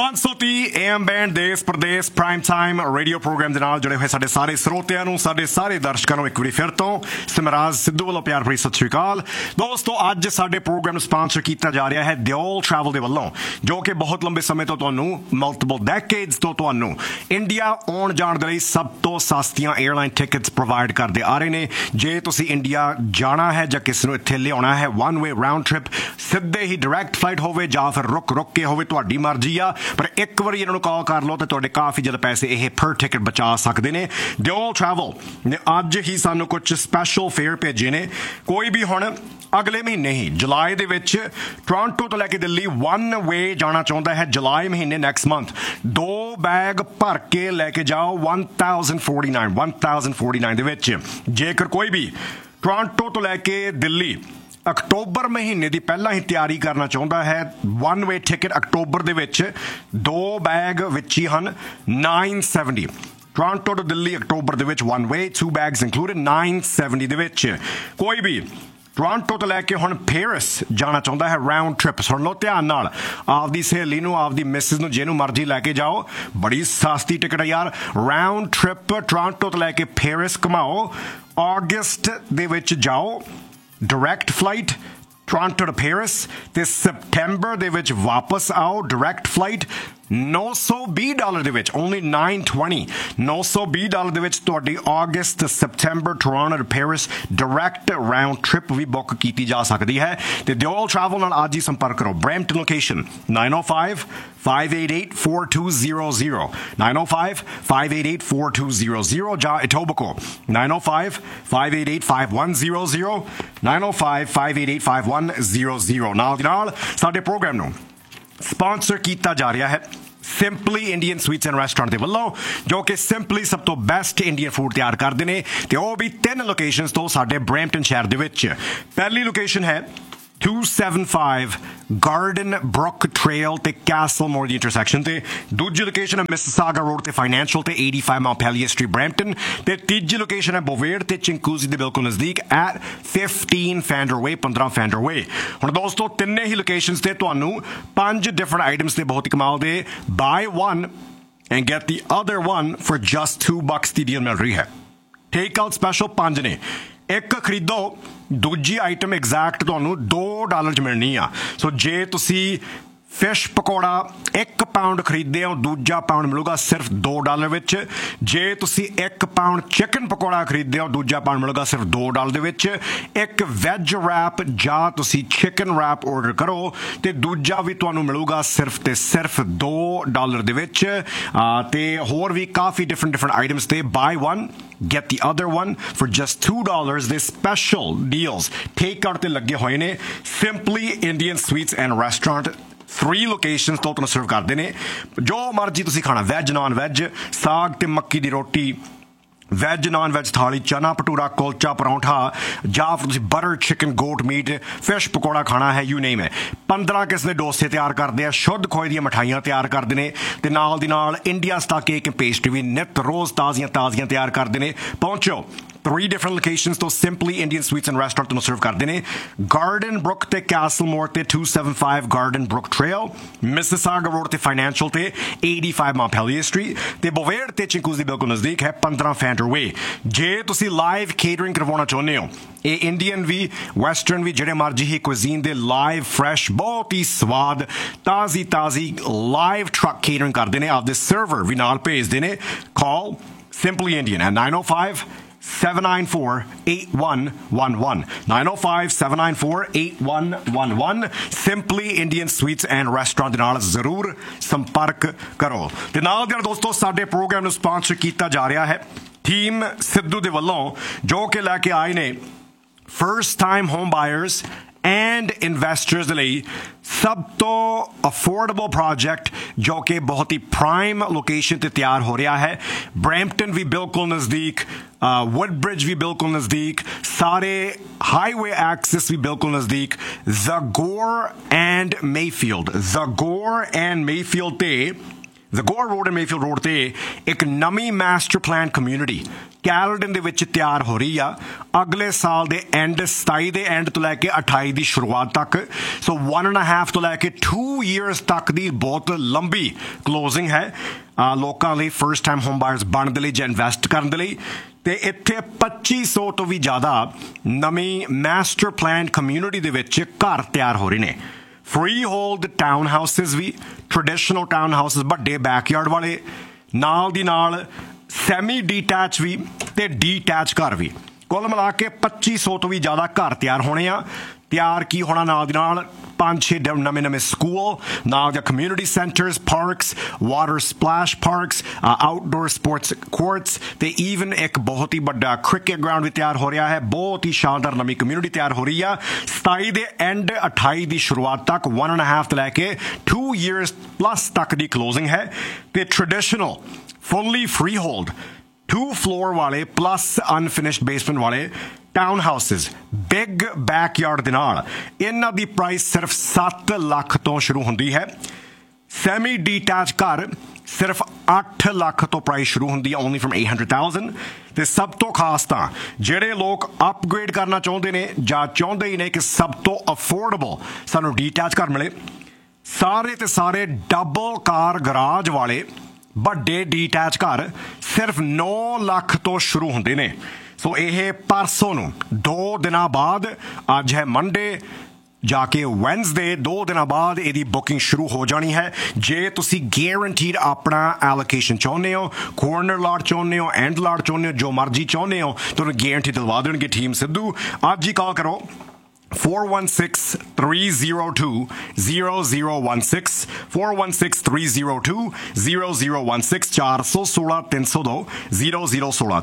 530 AM band ਦੇਸ਼ Pradesh prime time radio programme ਦੇ ਨਾਲ ਜੁੜੇ ਹੋਏ ਸਾਡੇ ਸਾਰੇ ਸਰੋਤਿਆਂ ਨੂੰ, ਸਾਡੇ ਸਾਰੇ ਦਰਸ਼ਕਾਂ ਨੂੰ ਇੱਕ ਵਾਰੀ ਫਿਰ ਤੋਂ ਸਿਮਰਾਜ ਸਿੱਧੂ ਵੱਲੋਂ ਪਿਆਰ ਭਰੀ ਸਤਿ ਸ਼੍ਰੀ ਅਕਾਲ। ਦੋਸਤੋ, ਅੱਜ ਸਾਡੇ ਪ੍ਰੋਗਰਾਮ ਨੂੰ ਸਪਾਂਸਰ ਕੀਤਾ ਜਾ ਰਿਹਾ ਹੈ ਦਿਓਲ ਟਰੈਵਲ ਦੇ ਵੱਲੋਂ, ਜੋ ਕਿ ਬਹੁਤ ਲੰਬੇ ਸਮੇਂ ਤੋਂ ਤੁਹਾਨੂੰ ਮਲਟੀਪਲ ਡੈਕੇਡਸ ਤੋਂ ਤੁਹਾਨੂੰ ਇੰਡੀਆ ਆਉਣ ਜਾਣ ਦੇ ਲਈ ਸਭ ਤੋਂ ਸਸਤੀਆਂ 에ਅਰਲਾਈਨ ਟਿਕਟਸ ਪ੍ਰੋਵਾਈਡ ਕਰਦੇ ਆ ਰਹੇ ਨੇ। ਜੇ ਤੁਸੀਂ ਇੰਡੀਆ ਜਾਣਾ ਹੈ ਜਾਂ ਕਿਸੇ ਨੂੰ ਇੱਥੇ ਲਿਆਉਣਾ ਹੈ, ਵਨ ਵੇ ਰਾਊਂਡ ਟ੍ਰਿਪ, ਸਿੱਧੇ ਹੀ ਡਾਇਰੈਕਟ ਫਲਾਈਟ ਹੋਵੇ ਜਾਂ ਫਿਰ ਰੁਕ ਕੇ ਹੋਵੇ, ਤੁਹਾਡੀ ਮਰਜ਼ੀ ਆ। ਪਰ ਇੱਕ ਵਾਰੀ ਇਹਨਾਂ ਨੂੰ ਕਾਲ ਕਰ ਲਓ ਤੇ ਤੁਹਾਡੇ ਕਾਫੀ ਜ਼ਿਆਦਾ ਪੈਸੇ ਇਹ ਪਰ ਟਿਕਟ ਬਚਾ ਸਕਦੇ ਨੇ। ਦਿਓਲ ਟਰੈਵਲ ਨੇ ਅੱਜ ਹੀ ਸਾਨੂੰ ਕੁਝ ਸਪੈਸ਼ਲ ਫੇਅਰ ਭੇਜੇ ਨੇ। ਕੋਈ ਵੀ ਹੁਣ ਅਗਲੇ ਮਹੀਨੇ ਹੀ ਜੁਲਾਈ ਦੇ ਵਿੱਚ ਟੋਰਾਂਟੋ ਤੋਂ ਲੈ ਕੇ ਦਿੱਲੀ ਵਨ ਵੇ ਜਾਣਾ ਚਾਹੁੰਦਾ ਹੈ, ਜੁਲਾਈ ਮਹੀਨੇ ਨੈਕਸਟ ਮੰਥ, 2 ਬੈਗ ਭਰ ਕੇ ਲੈ ਕੇ ਜਾਓ 1049 ਦੇ ਵਿੱਚ। ਜੇਕਰ ਕੋਈ ਵੀ ਟੋਰਾਂਟੋ ਤੋਂ ਲੈ ਕੇ ਦਿੱਲੀ ਅਕਤੂਬਰ ਮਹੀਨੇ ਦੀ ਪਹਿਲਾਂ ਹੀ ਤਿਆਰੀ ਕਰਨਾ ਚਾਹੁੰਦਾ ਹੈ, ਵਨ ਵੇ ਟਿਕਟ ਅਕਤੂਬਰ ਦੇ ਵਿੱਚ 2 ਬੈਗ ਵਿੱਚ ਹੀ ਹਨ 970। ਟੋਰਾਂਟੋ ਤੋਂ ਦਿੱਲੀ ਅਕਤੂਬਰ ਦੇ ਵਿੱਚ ਵਨ ਵੇ 2 ਬੈਗਸ ਇੰਕਲੂਡਡ 970 ਦੇ ਵਿੱਚ। ਕੋਈ ਵੀ ਟੋਰਾਂਟੋ ਤੋਂ ਲੈ ਕੇ ਹੁਣ ਪੈਰਿਸ ਜਾਣਾ ਚਾਹੁੰਦਾ ਹੈ ਰਾਊਂਡ ਟ੍ਰਿਪ, ਸੁਣ ਲਓ ਧਿਆਨ ਨਾਲ, ਆਪਦੀ ਸਹੇਲੀ ਨੂੰ, ਆਪਦੀ ਮਿਸਿਸ ਨੂੰ, ਜਿਹਨੂੰ ਮਰਜ਼ੀ ਲੈ ਕੇ ਜਾਓ, ਬੜੀ ਸਸਤੀ ਟਿਕਟ ਹੈ ਯਾਰ। ਰਾਊਂਡ ਟ੍ਰਿਪ ਟੋਰਾਂਟੋ ਤੋਂ ਲੈ ਕੇ ਪੈਰਿਸ ਘੁਮਾਓ, ਅਗਸਤ ਦੇ ਵਿੱਚ ਜਾਓ direct flight Toronto to Paris, ਤੇ ਸਪਟੈਂਬਰ ਦੇ ਵਿੱਚ ਵਾਪਸ ਆਓ ਡਾਇਰੈਕਟ ਫਲਾਈਟ $920 ਦੇ ਵਿੱਚ, ਓਨਲੀ $920, $920 ਦੇ ਵਿੱਚ ਤੁਹਾਡੀ ਅਗਸਤ September Toronto to Paris direct round trip we book ਕੀਤੀ ਜਾ ਸਕਦੀ ਹੈ। ਤੇ ਦਿਓਲ ਟਰੈਵਲ ਨਾਲ ਅੱਜ ਹੀ ਸੰਪਰਕ ਕਰੋ। ਬਰੈਂਪਟਨ ਲੋਕੇਸ਼ਨ 905-588-4200, 905-588-4200, ਜਾਂ ਇਟੋਬਿਕੋ 905-588-5100, 905-588-5100। ਨਾਲ ਦੀ ਨਾਲ ਸਾਡੇ ਪ੍ਰੋਗਰਾਮ ਨੂੰ ਸਪਾਂਸਰ ਕੀਤਾ ਜਾ ਰਿਹਾ ਹੈ simply Indian sweets and restaurant ਦੇ ਵੱਲੋਂ, ਜੋ ਕਿ ਸਿੰਪਲੀ ਸਭ ਤੋਂ ਬੈਸਟ ਇੰਡੀਅਨ ਫੂਡ ਤਿਆਰ ਕਰਦੇ ਨੇ, ਤੇ ਉਹ ਵੀ 3 ਲੋਕੇਸ਼ਨਸ ਤੋਂ ਸਾਡੇ ਬਰੈਂਪਟਨ ਸ਼ਹਿਰ ਦੇ ਵਿੱਚ। ਪਹਿਲੀ ਲੋਕੇਸ਼ਨ ਹੈ 275 ਗਾਰਡਨ ਬਰੁਕ ਟ੍ਰੇਲ ਤੇ ਕੈਸਲਮੋਰ ਦੀ ਇੰਟਰਸੈਕਸ਼ਨ ਤੇ। ਦੂਜੀ ਲੋਕੇਸ਼ਨ ਹੈ ਮਿਸਿਸਾਗਾ ਰੋਡ ਤੇ ਫਾਈਨੈਂਸ਼ੀਅਲ ਤੇ 85 ਮੌਂਪੈਲੀਅਰ ਸਟਰੀਟ ਬਰੈਂਪਟਨ। ਤੇ ਤੀਜੀ ਲੋਕੇਸ਼ਨ ਹੈ ਬੋਵੇਰ ਤੇ ਚਿੰਕੂਜ਼ੀ ਦੇ ਬਿਲਕੁਲ ਨਜ਼ਦੀਕ ਐਟ 15 ਫੈਂਡਰਵੇ, 15 ਫੈਂਡਰਵੇ। ਹੁਣ ਦੋਸਤੋ, ਤਿੰਨੇ ਹੀ ਲੋਕੇਸ਼ਨਸ ਤੇ ਤੁਹਾਨੂੰ 5 ਡਿਫਰੈਂਟ ਆਈਟਮਸ ਤੇ ਬਹੁਤ ਹੀ ਕਮਾਲ ਦੇ ਬਾਈ 1 and get the other 1 for just $2 the deal ਮਿਲ ਰਹੀ ਹੈ। ਟੇਕ ਆਊਟ ਸਪੈਸ਼ਲ 5 ਨੇ, ਇੱਕ ਖਰੀਦੋ ਦੂਜੀ ਆਈਟਮ ਐਗਜ਼ੈਕਟ ਤੁਹਾਨੂੰ $2 'ਚ ਮਿਲਣੀ ਆ। ਸੋ ਜੇ ਤੁਸੀਂ ਫਿਸ਼ ਪਕੌੜਾ 1 ਪਾਊਂਡ ਖਰੀਦਦੇ ਹੋ, ਦੂਜਾ ਪਾਊਂਡ ਮਿਲੂਗਾ ਸਿਰਫ $2 ਵਿੱਚ। ਜੇ ਤੁਸੀਂ 1 ਪਾਊਂਡ ਚਿਕਨ ਪਕੌੜਾ ਖਰੀਦਦੇ ਹੋ, ਦੂਜਾ ਪਾਊਂਡ ਮਿਲੂਗਾ ਸਿਰਫ $2 ਦੇ ਵਿੱਚ। ਇੱਕ ਵੈਜ ਰੈਪ ਜਾਂ ਤੁਸੀਂ ਚਿਕਨ ਰੈਪ ਆਰਡਰ ਕਰੋ ਤੇ ਦੂਜਾ ਵੀ ਤੁਹਾਨੂੰ ਮਿਲੂਗਾ ਸਿਰਫ ਤੇ ਸਿਰਫ $2 ਦੇ ਵਿੱਚ। ਤੇ ਹੋਰ ਵੀ ਕਾਫੀ ਡਿਫਰੈਂਟ ਆਈਟਮਸ ਤੇ ਬਾਈ 1 get the other one for just $2 ਦੇ ਸਪੈਸ਼ਲ ਡੀਲਸ ਟੇਕ ਆਊਟ ਤੇ ਲੱਗੇ ਹੋਏ ਨੇ। Simply Indian sweets and restaurant 3 locations ਤੋਂ ਤੁਹਾਨੂੰ ਸਰਵ ਕਰਦੇ ਨੇ ਜੋ ਮਰਜ਼ੀ ਤੁਸੀਂ ਖਾਣਾ, ਵੈਜ ਨਾਨ ਵੈਜ, ਸਾਗ ਤੇ ਮੱਕੀ ਦੀ ਰੋਟੀ, ਵੈਜ ਨਾਨ ਵੈਜ ਥਾਲੀ, ਚਨਾ ਭਟੂਰਾ, ਕੁਲਚਾ, ਪਰੌਂਠਾ, ਜਾਂ ਫਿਰ ਤੁਸੀਂ butter chicken, goat meat, fish pakora ਖਾਣਾ ਹੈ, ਯੂ ਨੇਮ ਇਟ। 15 ਕਿਸਮ ਦੇ ਡੋਸੇ ਤਿਆਰ ਕਰਦੇ ਆ, ਸ਼ੁੱਧ ਖੋਏ ਦੀਆਂ ਮਿਠਾਈਆਂ ਤਿਆਰ ਕਰਦੇ ਨੇ, ਤੇ ਨਾਲ ਦੀ ਨਾਲ India style cake and pastry ਵੀ ਨਿਤ ਰੋਜ਼ ਤਾਜ਼ੀਆਂ ਤਿਆਰ ਕਰਦੇ ਨੇ। ਪਹੁੰਚੋ 3 ਡਿਫਰੈਂਟ ਲੋਕੇਸ਼ਨਸ ਤੋਂ simply Indian sweets and restaurant ਤੁਹਾਨੂੰ ਸਰਵ ਕਰਦੇ ਨੇ। ਗਾਰਡਨ ਬਰੁਕ ਤੇ ਕੈਸਲਮੋਰ ਤੇ 275 garden Brook trail, Mississauga road ਤੇ ਫਾਈਨੈਂਸ਼ੀਅਲ ਤੇ 85 ਮੌਂਪੈਲੀਅਰ ਸਟਰੀਟ, ਤੇ ਬੋਵੇਰ ਤੇ ਚਿੰਕੂਜ਼ੀ ਬਿਲਕੁਲ ਨਜ਼ਦੀਕ ਹੈ 15 ਫੈਂਡਰਵੇ। ਜੇ ਤੁਸੀਂ ਲਾਈਵ ਕੇਟਰਿੰਗ ਕਰਵਾਉਣਾ ਚਾਹੁੰਦੇ ਹੋ, ਇਹ ਇੰਡੀਅਨ ਵੀ ਵੈਸਟਰਨ ਵੀ ਜਿਹੜੇ ਮਰਜ਼ੀ ਹੀ ਕੁਜ਼ੀਨ ਦੇ ਲਾਈਵ ਫਰੈਸ਼ ਬਹੁਤ ਹੀ ਸਵਾਦ ਤਾਜ਼ੀ ਲਾਈਵ ਟਰੱਕ ਕੇਟਰਿੰਗ ਕਰਦੇ ਨੇ, ਆਪਦੇ ਸਰਵਰ ਵੀ ਨਾਲ ਭੇਜਦੇ ਨੇ। ਕਾਲ simply Indian at 905-794-8111, 905-794-8111। Simply Indian sweets and restaurant ਦੇ ਨਾਲ ਜ਼ਰੂਰ ਸੰਪਰਕ ਕਰੋ। ਤੇ ਨਾਲ ਦੇ ਦੋਸਤੋ, ਸਾਡੇ ਪ੍ਰੋਗਰਾਮ ਨੂੰ ਸਪਾਂਸਰ ਕੀਤਾ ਜਾ ਰਿਹਾ ਹੈ ਟੀਮ ਸਿੱਧੂ ਦੇ ਵੱਲੋਂ, ਜੋ ਕਿ ਲੈ ਕੇ ਆਏ ਨੇ first time home buyers and investors ਦੇ ਲਈ ਸਭ ਤੋਂ ਅਫੋਰਡੇਬਲ ਪ੍ਰੋਜੈਕਟ, ਜੋ ਕਿ ਬਹੁਤ ਹੀ ਪ੍ਰਾਈਮ ਲੋਕੇਸ਼ਨ ਤੇ ਤਿਆਰ ਹੋ ਰਿਹਾ ਹੈ। ਬਰੈਂਪਟਨ ਵੀ ਬਿਲਕੁਲ ਨਜ਼ਦੀਕ, ਵੁੱਡਬ੍ਰਿਜ ਵੀ ਬਿਲਕੁਲ ਨਜ਼ਦੀਕ, ਸਾਰੇ ਹਾਈਵੇ ਐਕਸੈਸ ਵੀ ਬਿਲਕੁਲ ਨਜ਼ਦੀਕ। ਜ਼ਗੋਰ ਐਂਡ ਮੇਫੀਲਡ ਤੇ ਜ਼ਗੋਰ ਰੋਡ ਐਂਡ ਮੇਫੀਲਡ ਰੋਡ ਤੇ ਇੱਕ ਨਵੀਂ ਮਾਸਟਰ ਪਲਾਨ ਕਮਿਊਨਿਟੀ ਕੈਲਡਨ ਦੇ ਵਿੱਚ ਤਿਆਰ ਹੋ ਰਹੀ ਆ ਅਗਲੇ ਸਾਲ ਦੇ ਐਂਡ 27 ਦੇ ਐਂਡ ਤੋਂ ਲੈ ਕੇ 28 ਦੀ ਸ਼ੁਰੂਆਤ ਤੱਕ। ਸੋ 1.5 ਤੋਂ ਲੈ ਕੇ 2 years ਤੱਕ ਦੀ ਬਹੁਤ ਲੰਬੀ ਕਲੋਜ਼ਿੰਗ ਹੈ ਲੋਕਾਂ ਲਈ, ਫਰਸਟ ਟਾਈਮ ਹੋਮ ਬਾਇਰਸ ਬਣਨ ਦੇ ਲਈ ਜਾਂ ਇਨਵੈਸਟ ਕਰਨ ਦੇ ਲਈ। ਤੇ ਇੱਥੇ 2500 ਤੋਂ ਵੀ ਜ਼ਿਆਦਾ ਨਵੀਂ ਮਾਸਟਰ ਪਲਾਨ ਕਮਿਊਨਿਟੀ ਦੇ ਵਿੱਚ ਘਰ ਤਿਆਰ ਹੋ ਰਹੇ ਨੇ। ਫਰੀ ਹੋਲਡ ਟਾਊਨ ਹਾਊਸਿਸ ਵੀ, ਟ੍ਰੈਡੀਸ਼ਨਲ ਟਾਊਨ ਹਾਊਸਿਸ ਵੱਡੇ ਬੈਕਯਾਰਡ ਵਾਲੇ, ਨਾਲ ਦੀ ਨਾਲ ਸੈਮੀ ਡੀਟੈਚ ਵੀ ਤੇ ਡੀਟੈਚ ਘਰ ਵੀ। ਕੁੱਲ ਮਿਲਾ ਕੇ 2500 ਤੋਂ ਵੀ ਜ਼ਿਆਦਾ ਘਰ ਤਿਆਰ ਹੋਣੇ ਆ। ਤਿਆਰ ਕੀ ਹੋਣਾ, ਨਾਲ ਦੀ ਨਾਲ 5-6 ਨਵੇਂ ਸਕੂਲ, ਨਾਲ ਜਾਂ community centres, parks, water splash parks, outdoor sports courts ਤੇ ਈਵਨ ਇੱਕ ਬਹੁਤ ਹੀ ਵੱਡਾ ਕ੍ਰਿਕਟ ਗਰਾਊਂਡ ਵੀ ਤਿਆਰ ਹੋ ਰਿਹਾ ਹੈ। ਬਹੁਤ ਹੀ ਸ਼ਾਨਦਾਰ ਨਵੀਂ ਕਮਿਊਨਿਟੀ ਤਿਆਰ ਹੋ ਰਹੀ ਆ 27 ਦੇ ਐਂਡ 28 ਦੀ ਸ਼ੁਰੂਆਤ ਤੱਕ। 1.5 ਤੋਂ ਲੈ ਕੇ 2 years ਪਲੱਸ ਤੱਕ ਦੀ ਕਲੋਜ਼ਿੰਗ ਹੈ। ਤੇ ਟ੍ਰੈਡੀਸ਼ਨਲ ਫੁੱਲੀ ਫਰੀ ਹੋਲਡ 2 floor ਵਾਲੇ ਪਲੱਸ ਅਨਫਿਨਿਸ਼ਡ ਬੇਸਮੈਂਟ ਵਾਲੇ ਟਾਊਨ ਹਾਊਸਿਸ ਬਿਗ ਬੈਕਯਾਰਡ ਦੇ ਨਾਲ ਇਹਨਾਂ ਦੀ ਪ੍ਰਾਈਸ ਸਿਰਫ 7 ਲੱਖ ਤੋਂ ਸ਼ੁਰੂ ਹੁੰਦੀ ਹੈ। ਸੈਮੀ ਡੀਟੈਚ ਘਰ ਸਿਰਫ 8 ਲੱਖ ਤੋਂ ਪ੍ਰਾਈਸ ਸ਼ੁਰੂ ਹੁੰਦੀ ਹੈ, ਓਨਲੀ ਫਰਮ 800,000। ਤੇ ਸਭ ਤੋਂ ਖਾਸ ਤਾਂ ਜਿਹੜੇ ਲੋਕ ਅਪਗ੍ਰੇਡ ਕਰਨਾ ਚਾਹੁੰਦੇ ਨੇ ਜਾਂ ਚਾਹੁੰਦੇ ਹੀ ਨੇ ਕਿ ਸਭ ਤੋਂ ਅਫੋਰਡੇਬਲ ਸਾਨੂੰ ਡੀਟੈਚ ਘਰ ਮਿਲੇ, ਸਾਰੇ ਤੇ ਸਾਰੇ ਡਬਲ ਕਾਰ ਗਰਾਜ ਵਾਲੇ ਵੱਡੇ ਡੀਟੈਚ ਘਰ ਸਿਰਫ 9 ਲੱਖ ਤੋਂ ਸ਼ੁਰੂ ਹੁੰਦੇ ਨੇ। ਸੋ ਇਹ ਪਰਸੋਂ ਨੂੰ 2 ਦਿਨਾਂ ਬਾਅਦ, ਅੱਜ ਹੈ ਮੰਡੇ, ਜਾ ਕੇ ਵੈਨਸਡੇ 2 ਦਿਨਾਂ ਬਾਅਦ ਇਹਦੀ ਬੁਕਿੰਗ ਸ਼ੁਰੂ ਹੋ ਜਾਣੀ ਹੈ। ਜੇ ਤੁਸੀਂ ਗੈਰੰਟੀਡ ਆਪਣਾ ਐਲੋਕੇਸ਼ਨ ਚਾਹੁੰਦੇ ਹੋ, ਕੋਰਨਰ ਲਾਟ ਚਾਹੁੰਦੇ ਹੋ, ਐਂਡ ਲਾਟ ਚਾਹੁੰਦੇ ਹੋ, ਜੋ ਮਰਜ਼ੀ ਚਾਹੁੰਦੇ ਹੋ, ਤੁਹਾਨੂੰ ਗੈਰੰਟੀ ਦਿਲਵਾ ਦੇਣਗੇ ਟੀਮ ਸਿੱਧੂ। ਅੱਜ ਹੀ ਕਾਲ ਕਰੋ 416-302-0016 416-302-0016 416-302-0016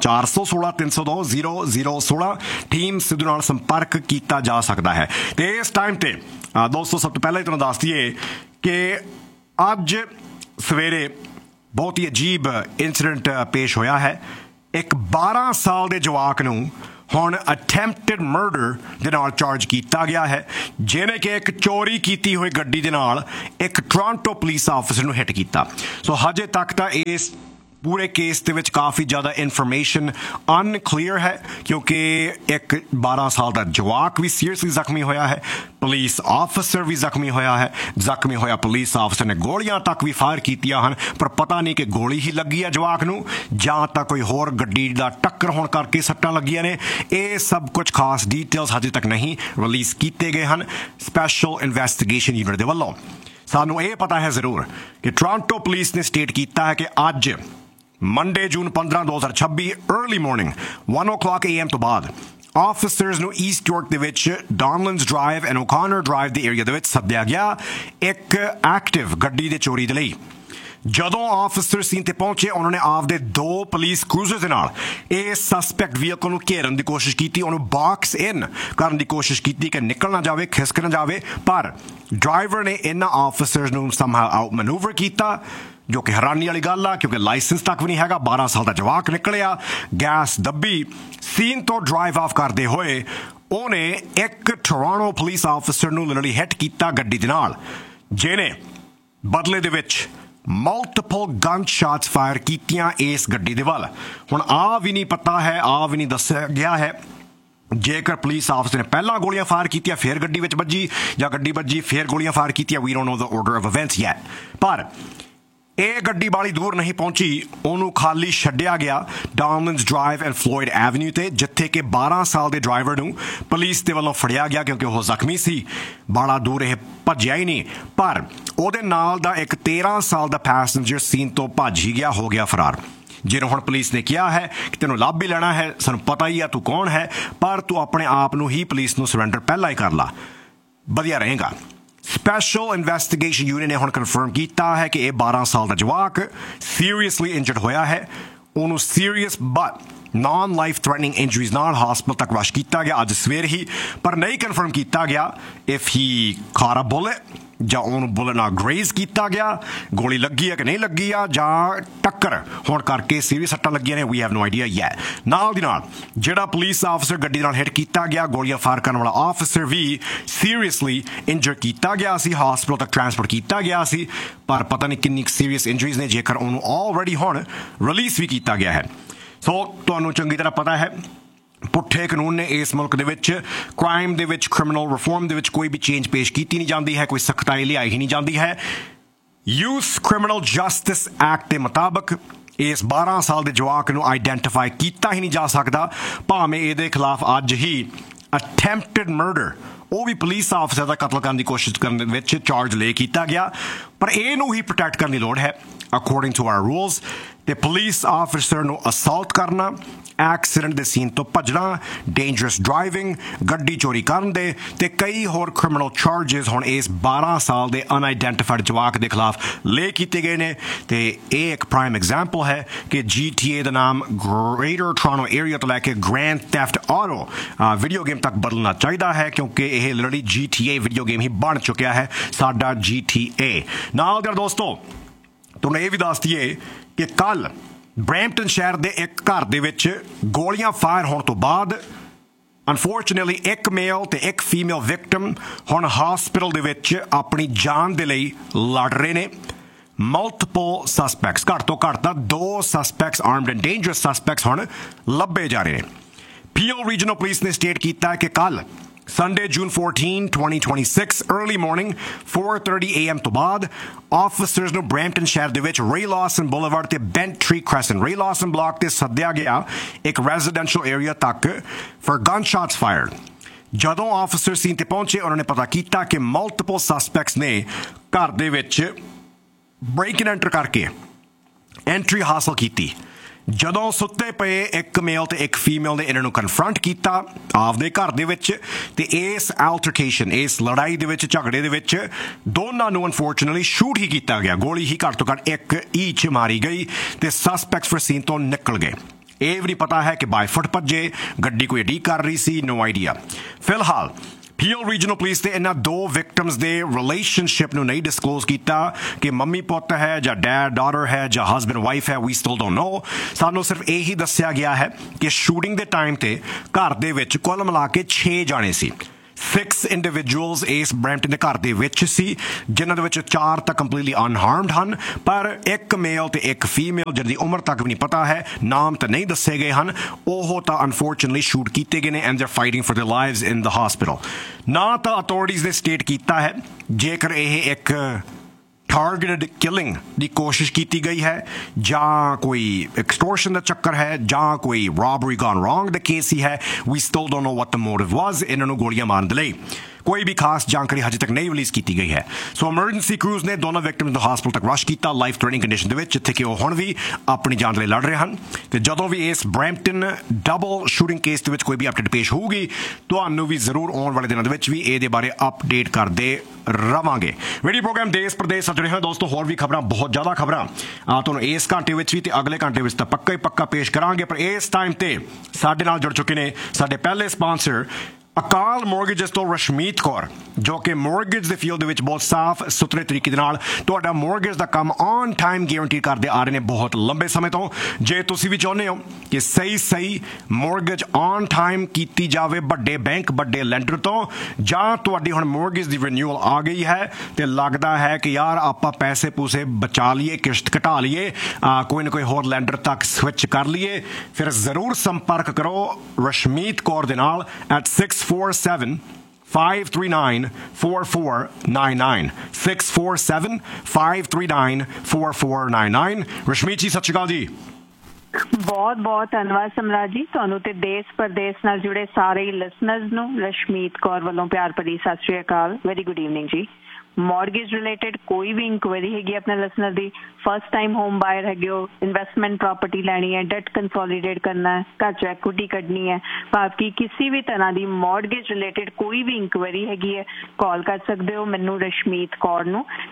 416-302-0016 ਟੀਮ ਸਿੱਧੂ ਨਾਲ ਸੰਪਰਕ ਕੀਤਾ ਜਾ ਸਕਦਾ ਹੈ। ਤੇ ਇਸ ਟਾਈਮ ਤੇ ਦੋਸਤੋ ਸਭ ਤੋਂ ਪਹਿਲਾਂ ਹੀ ਤੁਹਾਨੂੰ ਦੱਸ ਦਈਏ ਕਿ ਅੱਜ ਸਵੇਰੇ ਬਹੁਤ ਹੀ ਅਜੀਬ ਇਨਸੀਡੈਂਟ ਪੇਸ਼ ਹੋਇਆ ਹੈ। ਇੱਕ 12 ਸਾਲ ਦੇ ਜਵਾਕ ਨੂੰ ਹੁਣ ਅਟੈਂਪਟਡ ਮਰਡਰ ਦੇ ਨਾਲ ਚਾਰਜ ਕੀਤਾ ਗਿਆ ਹੈ, ਜਿਹਨੇ ਕਿ ਇੱਕ ਚੋਰੀ ਕੀਤੀ ਹੋਈ ਗੱਡੀ ਦੇ ਨਾਲ ਇੱਕ ਟੋਰਾਂਟੋ ਪੁਲਿਸ ਆਫਿਸਰ ਨੂੰ ਹਿੱਟ ਕੀਤਾ। ਸੋ ਹਜੇ ਤੱਕ ਤਾਂ ਇਸ ਪੂਰੇ ਕੇਸ ਦੇ ਵਿੱਚ ਕਾਫੀ ਜ਼ਿਆਦਾ ਇਨਫੋਰਮੇਸ਼ਨ ਅਨਕਲੀਅਰ ਹੈ, ਕਿਉਂਕਿ ਇੱਕ 12 ਸਾਲ ਦਾ ਜਵਾਕ ਵੀ ਸੀਰੀਅਸਲੀ ਜ਼ਖਮੀ ਹੋਇਆ ਹੈ, ਪੁਲਿਸ ਆਫਿਸਰ ਵੀ ਜ਼ਖਮੀ ਹੋਇਆ ਹੈ। ਜ਼ਖਮੀ ਹੋਇਆ ਪੁਲਿਸ ਆਫਿਸਰ ਨੇ ਗੋਲੀਆਂ ਤੱਕ ਵੀ ਫਾਇਰ ਕੀਤੀਆਂ ਹਨ, ਪਰ ਪਤਾ ਨਹੀਂ ਕਿ ਗੋਲੀ ਹੀ ਲੱਗੀ ਹੈ ਜਵਾਕ ਨੂੰ ਜਾਂ ਤਾਂ ਕੋਈ ਹੋਰ ਗੱਡੀ ਦਾ ਟੱਕਰ ਹੋਣ ਕਰਕੇ ਸੱਟਾਂ ਲੱਗੀਆਂ ਨੇ। ਇਹ ਸਭ ਕੁਝ ਖਾਸ ਡੀਟੇਲਸ ਹਜੇ ਤੱਕ ਨਹੀਂ ਰਿਲੀਜ਼ ਕੀਤੇ ਗਏ ਹਨ ਸਪੈਸ਼ਲ ਇਨਵੈਸਟੀਗੇਸ਼ਨ ਯੂਨਿਟ ਦੇ ਵੱਲੋਂ। ਸਾਨੂੰ ਇਹ ਪਤਾ ਹੈ ਜ਼ਰੂਰ ਕਿ ਟੋਰਾਂਟੋ ਪੁਲਿਸ ਨੇ ਸਟੇਟ ਕੀਤਾ ਹੈ ਕਿ ਅੱਜ Monday June 15 2026 early morning 1 o'clock AM ਤੋਂ ਬਾਅਦ ਆਫਿਸਰਸ ਨੂੰ ਈਸਟ ਯਾਰਕ ਦੇ ਵਿੱਚ ਡਾਨਲੈਂਡਸ ਡਰਾਈਵ ਐਂਡ ਓਕਾਨਰ ਡਰਾਈਵ ਦੇ ਏਰੀਆ ਦੇ ਵਿੱਚ ਸੱਦਿਆ ਗਿਆ ਇੱਕ ਐਕਟਿਵ ਗੱਡੀ ਦੇ ਚੋਰੀ ਦੇ ਲਈ। ਜਦੋਂ ਆਫਿਸਰ ਸੀਨ ਤੇ ਪਹੁੰਚੇ, ਉਹਨਾਂ ਨੇ ਆਪਦੇ 2 ਪੁਲਿਸ ਕਰੂਜ਼ਰ ਦੇ ਨਾਲ ਇਹ ਸਸਪੈਕਟ ਵਹੀਕਲ ਨੂੰ ਘੇਰਨ ਦੀ ਕੋਸ਼ਿਸ਼ ਕੀਤੀ, ਉਹਨੂੰ ਬਾਕਸ ਇਨ ਕਰਨ ਦੀ ਕੋਸ਼ਿਸ਼ ਕੀਤੀ ਕਿ ਨਿਕਲ ਨਾ ਜਾਵੇ, ਖਿਸਕ ਨਾ ਜਾਵੇ, ਪਰ ਡਰਾਈਵਰ ਨੇ ਇਹਨਾਂ ਆਫਿਸਰਸ ਨੂੰ ਸਮਹਾਉ ਆਊਟ ਮੈਨੂਵਰ ਕੀਤਾ, ਜੋ ਕਿ ਹੈਰਾਨੀ ਵਾਲੀ ਗੱਲ ਆ ਕਿਉਂਕਿ ਲਾਇਸੈਂਸ ਤੱਕ ਵੀ ਨਹੀਂ ਹੈਗਾ। 12 ਸਾਲ ਦਾ ਜਵਾਕ ਨਿਕਲਿਆ, ਗੈਸ ਦੱਬੀ, ਸੀਨ ਤੋਂ ਡਰਾਈਵ ਆਫ ਕਰਦੇ ਹੋਏ ਉਹਨੇ ਇੱਕ ਟੋਰਾਂਟੋ ਪੁਲਿਸ ਆਫਿਸਰ ਨੂੰ ਲਿਟਰਲੀ ਹਿੱਟ ਕੀਤਾ ਗੱਡੀ ਦੇ ਨਾਲ, ਜਿਹਨੇ ਬਦਲੇ ਦੇ ਵਿੱਚ ਮਲਟੀਪਲ ਗਨ ਸ਼ਾਟਸ ਫਾਇਰ ਕੀਤੀਆਂ ਇਸ ਗੱਡੀ ਦੇ ਵੱਲ। ਹੁਣ ਆ ਵੀ ਨਹੀਂ ਪਤਾ ਹੈ, ਆ ਵੀ ਨਹੀਂ ਦੱਸਿਆ ਗਿਆ ਹੈ ਜੇਕਰ ਪੁਲਿਸ ਆਫਿਸਰ ਨੇ ਪਹਿਲਾਂ ਗੋਲੀਆਂ ਫਾਇਰ ਕੀਤੀਆਂ ਫਿਰ ਗੱਡੀ ਵਿੱਚ ਵੱਜੀ, ਜਾਂ ਗੱਡੀ ਵੱਜੀ ਫਿਰ ਗੋਲੀਆਂ ਫਾਇਰ ਕੀਤੀਆਂ। We don't know the order of events yet, ਪਰ ਇਹ ਗੱਡੀ ਬਾਲੀ ਦੂਰ ਨਹੀਂ ਪਹੁੰਚੀ, ਉਹਨੂੰ ਖਾਲੀ ਛੱਡਿਆ ਗਿਆ ਡਾਨਲੈਂਡਸ ਡਰਾਈਵ ਐਂਡ ਫਲੋਇਡ ਐਵਨਿਊ ਤੇ, ਜਿੱਥੇ ਕਿ 12 ਸਾਲ ਦੇ ਡਰਾਈਵਰ ਨੂੰ ਪੁਲਿਸ ਦੇ ਵੱਲੋਂ ਫੜਿਆ ਗਿਆ ਕਿਉਂਕਿ ਉਹ ਜ਼ਖਮੀ ਸੀ। ਬੜਾ ਦੂਰ ਇਹ ਭੱਜਿਆ ਹੀ ਨਹੀਂ, ਪਰ ਉਹਦੇ ਨਾਲ ਦਾ ਇੱਕ 13 ਸਾਲ ਦਾ ਪੈਸੇਂਜਰ ਸੀਨ ਤੋਂ ਭੱਜ ਹੀ ਗਿਆ, ਹੋ ਗਿਆ ਫਰਾਰ, ਜਿਹਨੂੰ ਹੁਣ ਪੁਲਿਸ ਨੇ ਕਿਹਾ ਹੈ ਕਿ ਤੈਨੂੰ ਲੱਭ ਹੀ ਲੈਣਾ ਹੈ, ਸਾਨੂੰ ਪਤਾ ਹੀ ਆ ਤੂੰ ਕੌਣ ਹੈ, ਪਰ ਤੂੰ ਆਪਣੇ ਆਪ ਨੂੰ ਹੀ ਪੁਲਿਸ ਨੂੰ ਸਰੈਂਡਰ ਪਹਿਲਾਂ ਹੀ ਕਰ ਲਾ, ਵਧੀਆ ਰਹੇਗਾ। ਸਪੈਸ਼ਲ ਇਨਵੈਸਟੀਗੇਸ਼ਨ ਯੂਨਿਟ ਨੇ ਹੁਣ ਕਨਫਰਮ ਕੀਤਾ ਹੈ ਕਿ ਇਹ 12 ਸਾਲ ਦਾ ਜਵਾਕ ਸੀਰੀਅਸਲੀ ਇੰਜਰਡ ਹੋਇਆ ਹੈ। ਉਹਨੂੰ serious but non life threatening injuries नाल हॉस्पिटल तक रश किया गया अज सवेरे ही, पर नहीं कन्फर्म किया गया if he caught a bullet ਜਾਂ ਉਹਨੂੰ ਬੁਲਟ ਨਾਲ ਗ੍ਰੇਜ਼ ਕੀਤਾ ਗਿਆ, ਗੋਲੀ ਲੱਗੀ ਹੈ ਕਿ ਨਹੀਂ ਲੱਗੀ ਆ, ਜਾਂ ਟੱਕਰ ਹੋਣ ਕਰਕੇ ਸੀਰੀਅਸ ਸੱਟਾਂ ਲੱਗੀਆਂ ਨੇ, we have no idea yet. ਨਾਲ ਦੀ ਨਾਲ ਜਿਹੜਾ ਪੁਲਿਸ ਆਫਿਸਰ ਗੱਡੀ ਨਾਲ ਹਿੱਟ ਕੀਤਾ ਗਿਆ, ਗੋਲੀਆਂ ਫਾਇਰ ਕਰਨ ਵਾਲਾ ਆਫਿਸਰ ਵੀ ਸੀਰੀਅਸਲੀ ਇੰਜਰ ਕੀਤਾ ਗਿਆ ਸੀ, ਹਸਪਤਾਲ ਤੱਕ ਟ੍ਰਾਂਸਪੋਰਟ ਕੀਤਾ ਗਿਆ ਸੀ, ਪਰ ਪਤਾ ਨਹੀਂ ਕਿੰਨੀ ਸੀਰੀਅਸ ਇੰਜਰੀਜ਼ ਨੇ, ਜੇਕਰ ਉਹਨੂੰ ਆਲਰੇਡੀ ਹੁਣ ਰਿਲੀਜ਼ ਵੀ ਕੀਤਾ ਗਿਆ ਹੈ। ਸੋ ਤੁਹਾਨੂੰ ਚੰਗੀ ਤਰ੍ਹਾਂ ਪਤਾ ਹੈ ਪੁੱਠੇ ਕਾਨੂੰਨ ਨੇ ਇਸ ਮੁਲਕ ਦੇ ਵਿੱਚ, ਕ੍ਰਾਈਮ ਦੇ ਵਿੱਚ, ਕ੍ਰਿਮੀਨਲ ਰਿਫਾਰਮ ਦੇ ਵਿੱਚ ਕੋਈ ਵੀ ਚੇਂਜ ਪੇਸ਼ ਕੀਤੀ ਨਹੀਂ ਜਾਂਦੀ ਹੈ, ਕੋਈ ਸਖਤਾਈ ਲਿਆਈ ਹੀ ਨਹੀਂ ਜਾਂਦੀ ਹੈ। ਯੂਥ ਕ੍ਰਿਮੀਨਲ ਜਸਟਿਸ ਐਕਟ ਦੇ ਮੁਤਾਬਕ ਇਸ 12 ਸਾਲ ਦੇ ਜਵਾਕ ਨੂੰ ਆਈਡੈਂਟੀਫਾਈ ਕੀਤਾ ਹੀ ਨਹੀਂ ਜਾ ਸਕਦਾ, ਭਾਵੇਂ ਇਹਦੇ ਖਿਲਾਫ ਅੱਜ ਹੀ ਅਟੈਂਪਟਡ ਮਰਡਰ, ਉਹ ਵੀ ਪੁਲਿਸ ਆਫਿਸਰ ਦਾ ਕਤਲ ਕਰਨ ਦੀ ਕੋਸ਼ਿਸ਼ ਕਰਨ ਦੇ ਵਿੱਚ ਚਾਰਜ ਲੈ ਕੀਤਾ ਗਿਆ, ਪਰ ਇਹਨੂੰ ਹੀ ਪ੍ਰੋਟੈਕਟ ਕਰਨ ਦੀ ਲੋੜ ਹੈ ਅਕੋਰਡਿੰਗ ਟੂ ਆਰ ਰੂਲਸ। ਤੇ ਪੁਲਿਸ ਆਫਿਸਰ ਨੂੰ ਅਸੌਲਟ ਕਰਨਾ, ਐਕਸੀਡੈਂਟ ਦੇ ਸੀਨ ਤੋਂ ਭੱਜਣਾ, ਡੇਂਜਰਸ ਡਰਾਈਵਿੰਗ, ਗੱਡੀ ਚੋਰੀ ਕਰਨ ਦੇ ਤੇ ਕਈ ਹੋਰ ਕ੍ਰਿਮੀਨਲ ਚਾਰਜਸ ਹੁਣ ਇਸ 12 ਸਾਲ ਦੇ ਅਨਆਈਡੈਂਟੀਫਾਈਡ ਜਵਾਕ ਦੇ ਖਿਲਾਫ ਲੈ ਕੀਤੇ ਗਏ ਨੇ। ਤੇ ਇਹ ਇੱਕ ਪ੍ਰਾਈਮ ਐਗਜ਼ਾਮਪਲ ਹੈ ਕਿ GTA ਦਾ ਨਾਮ ਗ੍ਰੇਟਰ ਟੋਰਾਂਟੋ ਏਰੀਆ ਤੋਂ ਲੈ ਕੇ grand theft auto video game ਤੱਕ ਬਦਲਣਾ ਚਾਹੀਦਾ ਹੈ, ਕਿਉਂਕਿ ਇਹ ਲੜੀ GTA ਵੀਡੀਓ ਗੇਮ ਹੀ ਬਣ ਚੁੱਕਿਆ ਹੈ ਸਾਡਾ GTA। ਨਾਲ ਦੇ ਦੋਸਤੋ ਤੁਹਾਨੂੰ ਇਹ ਵੀ ਦੱਸ ਦਈਏ ਕਿ ਕੱਲ ਬਰੈਂਪਟਨ ਸ਼ਹਿਰ ਦੇ ਇੱਕ ਘਰ ਦੇ ਵਿੱਚ ਗੋਲੀਆਂ ਫਾਇਰ ਹੋਣ ਤੋਂ ਬਾਅਦ ਅਨਫੋਰਚੂਨੇਟਲੀ ਇੱਕ ਮੇਲ ਤੇ ਇੱਕ ਫੀਮੇਲ ਵਿਕਟਮ ਹੁਣ ਹਸਪੀਟਲ ਦੇ ਵਿੱਚ ਆਪਣੀ ਜਾਨ ਦੇ ਲਈ ਲੜ ਰਹੇ ਨੇ। ਮਲਟੀਪਲ ਸਸਪੈਕਟਸ, ਘੱਟ ਤੋਂ ਘੱਟ ਤਾਂ 2 suspects, armed and dangerous suspects ਹੁਣ ਲੱਭੇ ਜਾ ਰਹੇ ਨੇ। ਪੀਓ ਰੀਜਨਲ ਪੁਲਿਸ ਨੇ ਸਟੇਟ ਕੀਤਾ ਹੈ ਕਿ ਕੱਲ Sunday, June 14, 2026, early morning, 4:30 a.m. ਤੋਂ ਬਾਅਦ ਆਫਿਸਰਸ ਨੂੰ ਬਰੈਂਪਟਨ ਸ਼ਹਿਰ ਦੇ ਵਿੱਚ ਰੇ ਲਾਸਨ ਬੁਲੇਵਾਰਡ ਤੇ ਬੈਂਟ ਟਰੀ ਕ੍ਰੈਸੈਂਟ, ਰੇ ਲਾਸਨ ਬਲਾਕ ਤੇ ਸੱਦਿਆ ਗਿਆ ਇੱਕ ਰੈਜ਼ੀਡੈਂਸ਼ੀਅਲ ਏਰੀਆ ਤੱਕ ਫॉर ਗਨਸ਼ਾਟਸ ਫਾਇਰਡ। ਜਦੋਂ ਆਫਿਸਰ ਸੀਨ ਤੇ ਪਹੁੰਚੇ, ਉਹਨਾਂ ਨੇ ਪਤਾ ਕੀਤਾ ਕਿ ਮਲਟੀਪਲ ਸਸਪੈਕਟਸ ਨੇ ਘਰ ਦੇ ਵਿੱਚ ਬ੍ਰੇਕ ਇਨ ਐਂਟਰ ਕਰਕੇ ਐਂਟਰੀ ਹਾਸਲ ਕੀਤੀ। ਜਦੋਂ ਸੁੱਤੇ ਪਏ ਇੱਕ ਮੇਲ ਤੇ ਇੱਕ ਫੀਮੇਲ ਨੇ ਇਹਨਾਂ ਨੂੰ ਕਨਫਰੰਟ ਕੀਤਾ ਆਪਦੇ ਘਰ ਦੇ ਵਿੱਚ, ਤੇ ਇਸ ਐਲਟਰਕੇਸ਼ਨ, ਇਸ ਲੜਾਈ ਦੇ ਵਿੱਚ, ਝਗੜੇ ਦੇ ਵਿੱਚ ਦੋਨਾਂ ਨੂੰ ਅਨਫੋਰਚੂਨੇਟਲੀ ਸ਼ੂਟ ਹੀ ਕੀਤਾ ਗਿਆ, ਗੋਲੀ ਹੀ ਘੱਟ ਤੋਂ ਘੱਟ ਇੱਕ ਈਚ ਮਾਰੀ ਗਈ ਤੇ ਸਸਪੈਕਟਸ ਫਿਰ ਸੀਨ ਤੋਂ ਨਿਕਲ ਗਏ। ਇਹ ਵੀ ਨਹੀਂ ਪਤਾ ਹੈ ਕਿ ਬਾਈ ਫੁੱਟ ਭੱਜੇ, ਗੱਡੀ ਕੋਈ ਅਡੀਕ ਕਰ ਰਹੀ ਸੀ, ਨੋ ਆਈਡੀਆ। ਫਿਲਹਾਲ ਪੀਓ ਰੀਜਨਲ ਪੁਲਿਸ ਨੇ ਇਹਨਾਂ 2 ਵਿਕਟਮਸ ਦੇ ਰਿਲੇਸ਼ਨਸ਼ਿਪ ਨੂੰ ਨਹੀਂ ਡਿਸਕਲੋਜ਼ ਕੀਤਾ ਕਿ ਮੰਮੀ ਪੁੱਤ ਹੈ ਜਾਂ ਡੈਡ ਡਾਟਰ ਹੈ ਜਾਂ ਹਸਬੈਂਡ ਵਾਈਫ ਹੈ, ਵੀ ਸਟਿਲ ਡੋਨਟ ਨੋ। ਸਾਨੂੰ ਸਿਰਫ ਇਹੀ ਦੱਸਿਆ ਗਿਆ ਹੈ ਕਿ ਸ਼ੂਟਿੰਗ ਦੇ ਟਾਈਮ ਤੇ ਘਰ ਦੇ ਵਿੱਚ ਕੁੱਲ ਮਿਲਾ ਕੇ 6 ਜਾਣੇ ਸੀ। 6 ਇੰਡੀਵਿਜੂਅਲਸ ਇਸ ਬਰੈਂਪਟਨ ਦੇ ਘਰ ਦੇ ਵਿੱਚ ਸੀ, ਜਿਨ੍ਹਾਂ ਦੇ ਵਿੱਚ 4 ਤਾਂ ਕੰਪਲੀਟਲੀ ਅਨਹਾਰਮਡ ਹਨ, ਪਰ ਇੱਕ ਮੇਲ ਤੇ ਇੱਕ ਫੀਮੇਲ ਜਿਹਦੀ ਉਮਰ ਤੱਕ ਵੀ ਨਹੀਂ ਪਤਾ ਹੈ, ਨਾਮ ਤਾਂ ਨਹੀਂ ਦੱਸੇ ਗਏ ਹਨ, ਉਹ ਤਾਂ ਅਨਫੋਰਚੂਨੇਟਲੀ ਸ਼ੂਟ ਕੀਤੇ ਗਏ ਨੇ and they are fighting for their lives in the hospital. ਨਾ ਤਾਂ ਅਥਾਰਟੀਜ਼ ਨੇ ਸਟੇਟ ਕੀਤਾ ਹੈ ਜੇਕਰ ਇਹ ਇੱਕ ਟਾਰਗੇਟਡ ਕਿਲਿੰਗ ਦੀ ਕੋਸ਼ਿਸ਼ ਕੀਤੀ ਗਈ ਹੈ, ਜਾਂ ਕੋਈ ਐਕਸਟੋਰਸ਼ਨ ਦਾ ਚੱਕਰ ਹੈ, ਜਾਂ ਕੋਈ ਰੌਬਰੀ ਗੋਨ ਰੋਂਗ ਦਾ ਕੇਸ ਹੀ ਹੈ। ਵੀ still don't know what the motive ਵਾਸ ਇਹਨਾਂ ਨੂੰ ਗੋਲੀਆਂ ਮਾਰਨ ਦੇ ਲਈ। ਕੋਈ ਵੀ ਖਾਸ ਜਾਣਕਾਰੀ ਹਜੇ ਤੱਕ ਨਹੀਂ ਰਿਲੀਜ਼ ਕੀਤੀ ਗਈ ਹੈ। ਸੋ ਐਮਰਜੈਂਸੀ ਕ੍ਰੂਜ਼ ਨੇ ਦੋਨੋਂ ਵਿਕਟਮਸ ਨੂੰ ਹਸਪਤਾਲ ਤੱਕ ਰਸ਼ ਕੀਤਾ ਲਾਈਫ ਥ੍ਰੈਟਨਿੰਗ ਕੰਡੀਸ਼ਨ ਦੇ ਵਿੱਚ, ਜਿੱਥੇ ਕਿ ਉਹ ਹੁਣ ਵੀ ਆਪਣੀ ਜਾਨ ਲਈ ਲੜ ਰਹੇ ਹਨ। ਤੇ ਜਦੋਂ ਵੀ ਇਸ ਬਰੈਂਪਟਨ ਡਬਲ ਸ਼ੂਟਿੰਗ ਕੇਸ ਦੇ ਵਿੱਚ ਕੋਈ ਵੀ ਅਪਡੇਟ ਪੇਸ਼ ਹੋਊਗੀ, ਤੁਹਾਨੂੰ ਵੀ ਜ਼ਰੂਰ ਆਉਣ ਵਾਲੇ ਦਿਨਾਂ ਦੇ ਵਿੱਚ ਵੀ ਇਹਦੇ ਬਾਰੇ ਅਪਡੇਟ ਕਰਦੇ ਰਵਾਂਗੇ। ਵੀਡੀਓ ਪ੍ਰੋਗਰਾਮ ਦੇਸ਼ ਪ੍ਰਦੇਸ਼ ਸੱਜ ਰਹੇ ਹਾਂ ਦੋਸਤੋ, ਹੋਰ ਵੀ ਖਬਰਾਂ, ਬਹੁਤ ਜ਼ਿਆਦਾ ਖਬਰਾਂ ਤੁਹਾਨੂੰ ਇਸ ਘੰਟੇ ਵਿੱਚ ਵੀ ਤੇ ਅਗਲੇ ਘੰਟੇ ਵਿੱਚ ਤਾਂ ਪੱਕਾ ਹੀ ਪੱਕਾ ਪੇਸ਼ ਕਰਾਂਗੇ। ਪਰ ਇਸ ਟਾਈਮ ਤੇ ਸਾਡੇ ਨਾਲ ਜੁੜ ਚੁੱਕੇ ਨੇ ਸਾਡੇ ਪਹਿਲੇ ਸਪਾਂਸਰ ਅਕਾਲ ਮੋਰਗੇਜਸ ਤੋਂ ਰਸ਼ਮੀਤ ਕੌਰ, ਜੋ ਕਿ ਮੋਰਗੇਜ ਦੇ ਫੀਲਡ ਦੇ ਵਿੱਚ ਬਹੁਤ ਸਾਫ਼ ਸੁਥਰੇ ਤਰੀਕੇ ਦੇ ਨਾਲ ਤੁਹਾਡਾ ਮੋਰਗੇਜ ਦਾ ਕੰਮ ਔਨ ਟਾਈਮ ਗਾਰੰਟੀ ਕਰਦੇ ਆ ਰਹੇ ਨੇ ਬਹੁਤ ਲੰਬੇ ਸਮੇਂ ਤੋਂ। ਜੇ ਤੁਸੀਂ ਵੀ ਚਾਹੁੰਦੇ ਹੋ ਕਿ ਸਹੀ ਮੋਰਗੇਜ ਔਨ ਟਾਈਮ ਕੀਤੀ ਜਾਵੇ ਵੱਡੇ ਬੈਂਕ, ਵੱਡੇ ਲੈਂਡਰ ਤੋਂ, ਜਾਂ ਤੁਹਾਡੀ ਹੁਣ ਮੋਰਗੇਜ ਦੀ ਰਿਨਿਊਅਲ ਆ ਗਈ ਹੈ ਤੇ ਲੱਗਦਾ ਹੈ ਕਿ ਯਾਰ ਆਪਾਂ ਪੈਸੇ ਪੂਸੇ ਬਚਾ ਲਈਏ, ਕਿਸ਼ਤ ਘਟਾ ਲਈਏ, ਕੋਈ ਨਾ ਕੋਈ ਹੋਰ ਲੈਂਡਰ ਤੱਕ ਸਵਿਚ ਕਰ ਲਈਏ, ਫਿਰ ਜ਼ਰੂਰ ਸੰਪਰਕ ਕਰੋ ਰਸ਼ਮੀਤ ਕੌਰ ਦੇ ਨਾਲ at 647-539-4499 647-539-4499। ਰਸ਼ਮੀਤ ਜੀ ਸਤਿ ਸ਼੍ਰੀ ਅਕਾਲ ਜੀ। ਬਹੁਤ ਬਹੁਤ ਧੰਨਵਾਦ ਸਮਰਾਜ ਜੀ, ਤੁਹਾਨੂੰ ਤੇ ਦੇਸ਼ ਪ੍ਰਦੇਸ਼ ਨਾਲ ਜੁੜੇ ਸਾਰੇ ਲਿਸਨਰਸ ਨੂੰ ਰਸ਼ਮੀਤ ਕੌਰ ਵੱਲੋਂ ਪਿਆਰ ਭਰੀ ਸਤਿ ਸ਼੍ਰੀ ਅਕਾਲ। ਵੈਰੀ ਗੁੱਡ ਈਵਨਿੰਗ ਜੀ। ਮੌਰਗੇਜ ਰਿਲੇਟਡ ਕੋਈ ਵੀ ਇਨਕੁਆਇਰੀ ਹੈਗੀ ਆਪਣੇ ਲਿਸਨਰ ਦੀ, ਫਸਟ ਟਾਈਮ ਹੋਮ ਬਾਇਰ ਹੈਗੇ ਹੋ, ਇਨਵੈਸਟਮੈਂਟ ਪ੍ਰੋਪਰਟੀ ਲੈਣੀ ਹੈ, ਡੈਟ ਕੰਸੋਲੀਡੇਟ ਕਰਨਾ ਹੈ, ਘਰ ਚ ਐਕੁਇਟੀ ਕੱਢਣੀ ਹੈ, ਭਾਵ ਕਿ ਕਿਸੇ ਵੀ ਤਰ੍ਹਾਂ ਦੀ ਮੌਰਗੇਜ ਰਿਲੇਟਡ ਕੋਈ ਵੀ ਇਨਕੁਆਇਰੀ ਹੈਗੀ ਹੈ, ਕਾਲ ਕਰ ਸਕਦੇ ਹੋ ਮੈਨੂੰ ਰਸ਼ਮੀਤ ਕੌਰ ਨੂੰ 6447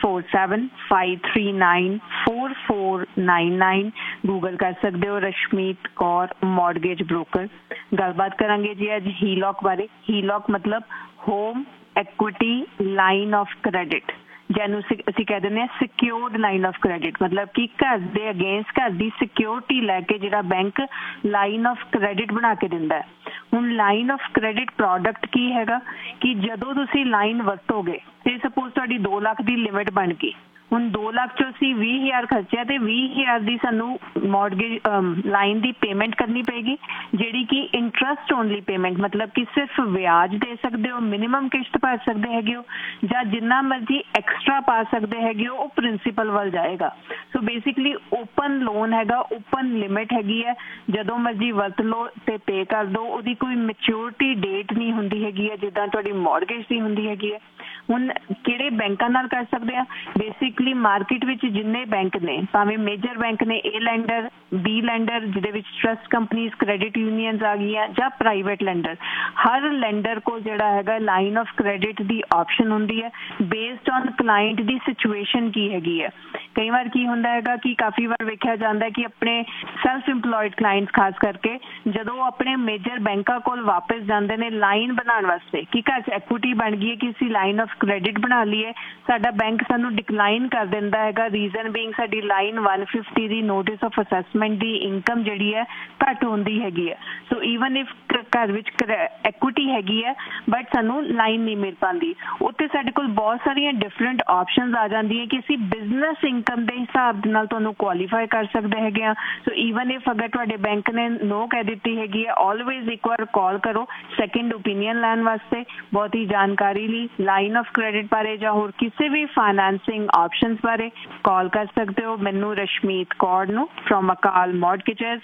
647-539-4499 गूगल कर सकते हो रशमीत कौर मॉर्गेज ब्रोकर। गलबात करांगे जी अज हीलॉक बारे। हीलॉक मतलब home equity line of credit, ਜਿਹਨੂੰ ਅਸੀਂ ਕਹਿ ਦਿੰਦੇ ਹਾਂ ਸਿਕਿਉਰਡ ਲਾਈਨ ਆਫ ਕ੍ਰੈਡਿਟ, ਮਤਲਬ ਕਿ ਘਰ ਦੇ ਅਗੇਂਸਟ ਘਰ ਦੀ ਸਿਕਿਉਰਿਟੀ ਲੈ ਕੇ ਜਿਹੜਾ ਬੈਂਕ ਲਾਈਨ ਆਫ ਕ੍ਰੈਡਿਟ ਬਣਾ ਕੇ ਦਿੰਦਾ ਹੈ। ਹੁਣ ਲਾਈਨ ਆਫ ਕ੍ਰੈਡਿਟ ਪ੍ਰੋਡਕਟ ਕੀ ਹੈਗਾ ਕਿ ਜਦੋਂ ਤੁਸੀਂ ਲਾਈਨ ਵਰਤੋਗੇ ਤੇ ਸਪੋਜ਼ ਤੁਹਾਡੀ 2 ਲੱਖ ਦੀ ਲਿਮਿਟ ਬਣ ਗਈ, ਹੁਣ 2 ਲੱਖ ਚੋਂ ਅਸੀਂ 20,000 ਖਰਚਿਆ ਤੇ 20,000 ਦੀ ਸਾਨੂੰ ਮੌਰਗੇਜ ਲਾਈਨ ਦੀ ਪੇਮੈਂਟ ਕਰਨੀ ਪਏਗੀ, ਜਿਹੜੀ ਕਿ ਇੰਟਰਸਟ ਓਨਲੀ ਪੇਮੈਂਟ, ਮਤਲਬ ਕਿ ਸਿਰਫ ਵਿਆਜ ਦੇ ਸਕਦੇ ਹੋ, ਮਿਨੀਮਮ ਕਿਸ਼ਤ ਭਰ ਸਕਦੇ ਹੈਗੇ ਹੋ ਜਾਂ ਜਿੰਨਾ ਮਰਜ਼ੀ ਐਕਸਟਰਾ ਪਾ ਸਕਦੇ ਹੈਗੇ ਹੋ, ਉਹ ਪ੍ਰਿੰਸੀਪਲ ਵੱਲ ਜਾਏਗਾ। ਸੋ ਬੇਸਿਕਲੀ ਓਪਨ ਲੋਨ ਹੈਗਾ, ਓਪਨ ਲਿਮਿਟ ਹੈਗੀ ਹੈ, ਜਦੋਂ ਮਰਜ਼ੀ ਵਰਤ ਲਓ ਤੇ ਪੇ ਕਰ ਦਿਓ। ਉਹਦੀ ਕੋਈ ਮੈਚਿਓਰਿਟੀ ਡੇਟ ਨਹੀਂ ਹੁੰਦੀ ਹੈਗੀ ਹੈ ਜਿੱਦਾਂ ਤੁਹਾਡੀ ਮੌਰਗੇਜ ਦੀ ਹੁੰਦੀ ਹੈਗੀ ਹੈ। ਹੁਣ ਕਿਹੜੇ ਬੈਂਕਾਂ ਨਾਲ ਕਰ ਸਕਦੇ ਆ? ਬੇਸਿਕਲੀ ਮਾਰਕੀਟ ਵਿੱਚ ਜਿੰਨੇ ਬੈਂਕ ਨੇ, ਭਾਵੇਂ ਮੇਜਰ ਬੈਂਕ ਨੇ, ਏ ਲੈਂਡਰ, ਬੀ ਲੈਂਡਰ ਜਿਹਦੇ ਵਿੱਚ ਟਰਸਟ ਕੰਪਨੀਜ਼, ਕ੍ਰੈਡਿਟ ਯੂਨੀਅਨਸ ਆ ਗਈਆਂ, ਜਾਂ ਪ੍ਰਾਈਵੇਟ ਲੈਂਡਰ, ਹਰ ਲੈਂਡਰ ਕੋਲ ਜਿਹੜਾ ਹੈਗਾ line of credit the option ਹੁੰਦੀ ਹੈ based on client the situation ਕੀ ਹੈਗੀ ਹੈ। ਕਈ ਵਾਰ ਕੀ ਹੁੰਦਾ ਹੈਗਾ ਕਿ ਕਾਫੀ ਵਾਰ ਵੇਖਿਆ ਜਾਂਦਾ ਕਿ ਆਪਣੇ ਸੈਲਫ ਇੰਪਲੋਇਡ ਕਲਾਇੰਟਸ ਖਾਸ ਕਰਕੇ ਜਦੋਂ ਆਪਣੇ ਮੇਜਰ ਬੈਂਕਾਂ ਕੋਲ ਵਾਪਸ ਜਾਂਦੇ ਨੇ ਲਾਈਨ ਬਣਾਉਣ ਵਾਸਤੇ ਕਿ ਘਰ 'ਚ ਐਕੁਇਟੀ ਬਣ ਗਈ ਹੈ ਕਿ ਅਸੀਂ ਲਾਈਨ ਆਫ ਕ੍ਰੈਡਿਟ ਬਣਾ ਲਈਏ, ਸਾਡਾ ਬੈਂਕ ਸਾਨੂੰ ਡਿਕਲਾਈਨ ਕਰ ਦਿੰਦਾ ਹੈਗਾ। ਰੀਜ਼ਨ ਬੀਇੰਗ ਸਾਡੀ line 150 the notice of assessment the income ਜਿਹੜੀ ਹੈ ਘੱਟ ਹੁੰਦੀ ਹੈਗੀ ਹੈ। ਸੋ ਈਵਨ ਇਫ ਘਰ ਵਿੱਚ ਐਕੁਇਟੀ ਹੈਗੀ ਹੈ ਬਟ ਸਾਨੂੰ ਲਾਈਨ ਨਹੀਂ ਮਿਲ ਪਾਉਂਦੀ, ਉੱਥੇ ਸਾਡੇ ਕੋਲ ਬਹੁਤ ਸਾਰੀਆਂ ਡਿਫਰੈਂਟ ਆਪਸ਼ਨਸ ਆ ਜਾਂਦੀਆਂ ਕਿ ਅਸੀਂ ਬਿਜ਼ਨਸ ਇਨਕਮ ਦੇ ਹਿਸਾਬ ਦੇ ਨਾਲ ਤੁਹਾਨੂੰ ਕੁਆਲੀਫਾਈ ਕਰ ਸਕਦੇ ਹੈਗੇ ਆ। ਸੋ ਈਵਨ ਇਫ ਅਗਰ ਤੁਹਾਡੇ ਬੈਂਕ ਨੇ ਨੋ ਕਹਿ ਦਿੱਤੀ ਹੈਗੀ ਹੈ, ਆਲਵੇਜ਼ ਇੱਕ ਵਾਰ ਕਾਲ ਕਰੋ ਸੈਕਿੰਡ ਓਪੀਨੀਅਨ ਲੈਣ ਵਾਸਤੇ। ਬਹੁਤ ਹੀ ਜਾਣਕਾਰੀ ਲਈ ਲਾਈਨ ਆਫ ਕ੍ਰੈਡਿਟ ਬਾਰੇ ਜਾਂ ਹੋਰ ਕਿਸੇ ਵੀ ਫਾਈਨੈਂਸਿੰਗ ਆਪਸ਼ਨਸ ਬਾਰੇ ਕਾਲ ਕਰ ਸਕਦੇ ਹੋ ਮੈਨੂੰ ਰਸ਼ਮੀਤ ਕੌਰ ਨੂੰ ਫਰੋਮ ਅਕਾਲ ਮੌਰਗੇਜਸ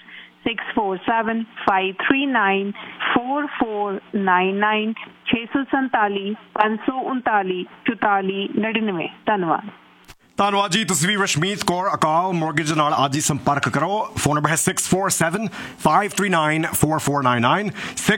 647-539-4499 647-539-4499। ਧੰਨਵਾਦ। ਧੰਨਵਾਦ ਜੀ। ਤੁਸੀਂ ਵੀ ਰਸ਼ਮੀਤ ਕੌਰ ਅਕਾਲ ਮੌਰਗੇਜ ਨਾਲ ਅੱਜ ਹੀ ਸੰਪਰਕ ਕਰੋ। ਫੋਨ ਨੰਬਰ ਹੈ 647-539-4499